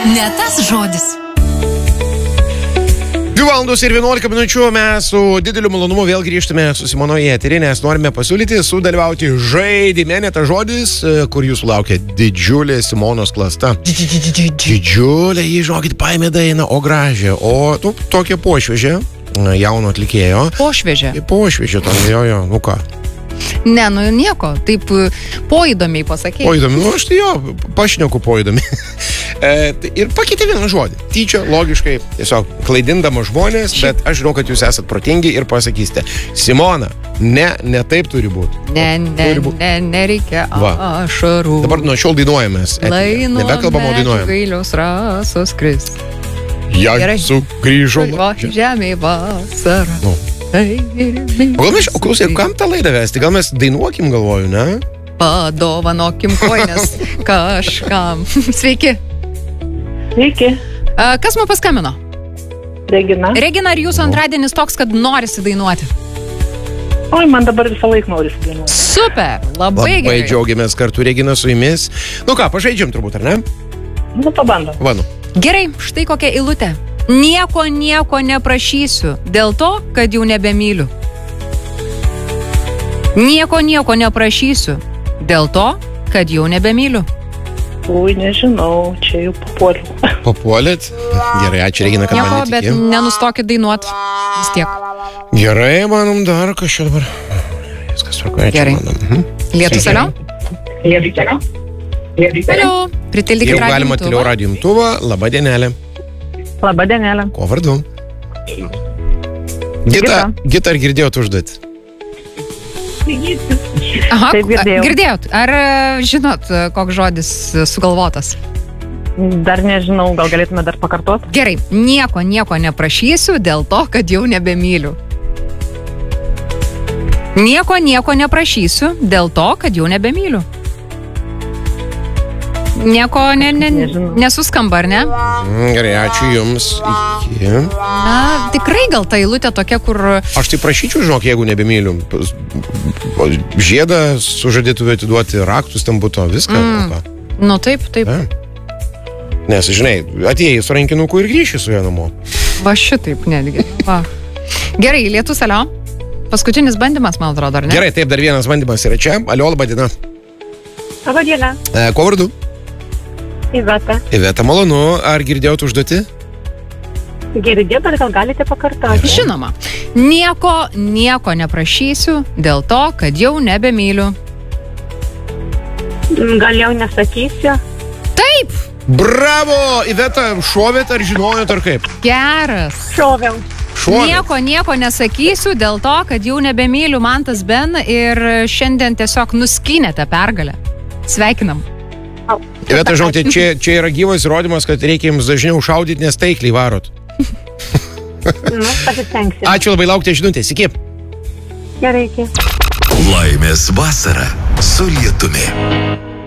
Ne tas žodis. 2 valandos ir 11 minučių mes su dideliu malonumu vėl grįžtame su Simonu į eterį, nes norime pasiūlyti sudalyvauti žaidime, ne tas žodis, kur jūsų laukia didžiulė Simonos klasta. Didžiulė, jį žinokit, paėmė dainą, o gražią, o tokia pošviežė, jauno atlikėjo. Pošviežė. Pošviežė, jo, nu ką. Ne, nu nieko, taip poįdomiai pasakėjai. Poįdomiai, nu aš tai jo, pašneku poįdomiai. Ir pakeitė vieną žodį. Tyčia, logiškai, tiesiog klaidindama žmonės, bet aš žinau, kad jūs esat protingi ir pasakysite. Simona, ne taip turi būti. Nereikia ašarų. Dabar nuo šiol dainuojamės. Nebekalbam, o dainuojam. Gailiaus rasos kris. Jei sugrįžo. Žemė vasara. Nu. O gal mes, klausai, kam tą laidą vesti? Gal mes dainuokim, galvoju, ne? Padovanokim koinės kažkam. Sveiki. Sveiki. Kas man paskambino? Regina. Regina, ar jūsų antradienis toks, kad norisi dainuoti? Oi, man dabar visą laiką norisi dainuoti. Super, labai gerai. Labai džiaugiamės kartu, Regina, su jumis. Nu ką, pažaidžiam turbūt, ar ne? Nu, pabandom. Vanu. Gerai, štai kokia eilutė. Nieko neprašysiu, dėl to, kad jau nebemyliu. Nieko neprašysiu, dėl to, kad jau nebemyliu. Ui, nežinau, čia jau papuoliau. Papuolėt? Gerai, ačiū, Regina, kad nieko, man netikė. Bet nenustokit dainuot vis tiek. Gerai, manom dar, kas čia dabar. Viskas tvarkoja, čia manom. Lietus, alio? Alio, pritildykit jau galima tyliau radijo imtuvą. Labą dienelę. Labą dienelę. Ko vardu? Gita, ar girdėjot užduotį? Aha, taip girdėjau. Girdėjot. Ar žinot, koks žodis sugalvotas? Dar nežinau, gal galėtume dar pakartoti? Gerai, nieko neprašysiu dėl to, kad jau nebemyliu. Nieko neprašysiu dėl to, kad jau nebemyliu. Nieko nesuskamba, ar ne? Gerai, ačiū jums. Iki. Na, tikrai gal ta eilutė tokia, kur... Aš tai prašyčiau, žinok, jeigu nebemyliu. Žiedą sužadėtuve atiduoti, raktus tam būtų, viską. Nu, taip. Ja. Nes, žinai, atėjai su rankinuku ir grįši su juo namo. Va šitaip netgi. Va. Gerai, lietus, alio. Paskutinis bandymas, man atrodo, ar ne? Gerai, taip, dar vienas bandymas yra čia. Alio, laba diena. Labą dieną. Ko vardu? Iveta. Iveta, malonu. Ar girdėjot užduotį? Girdėjau, bet gal galite pakartoti? Žinoma. Nieko neprašysiu dėl to, kad jau nebemyliu. Gal jau nesakysiu? Taip! Bravo! Iveta, šovėt ar žinojot ar kaip? Geras. Šoviau. Nieko nesakysiu dėl to, kad jau nebemyliu Mantas Ben ir šiandien tiesiog nuskynėte pergalę. Sveikinam. Iveta, žinokite, čia yra gyvas įrodymas, kad reikia jums dažniau šaudyti, nes taikliai varot. Nu, pasistengsiu. Ačiū labai, laukite žinutės. Iki. Gerai, iki. Laimės vasara su lietumi.